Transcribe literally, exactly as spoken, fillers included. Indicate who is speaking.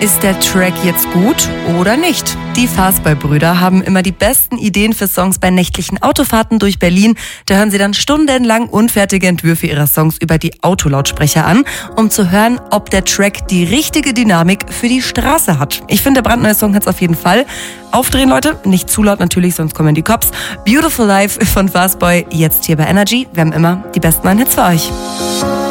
Speaker 1: Ist der Track jetzt gut oder nicht? Die Fastboy-Brüder haben immer die besten Ideen für Songs bei nächtlichen Autofahrten durch Berlin. Da hören sie dann stundenlang unfertige Entwürfe ihrer Songs über die Autolautsprecher an, um zu hören, ob der Track die richtige Dynamik für die Straße hat. Ich finde, der brandneue Song hat's auf jeden Fall. Aufdrehen, Leute, nicht zu laut natürlich, sonst kommen die Cops. Beautiful Life von Fastboy, jetzt hier bei Energy. Wir haben immer die besten neuen Hits für euch.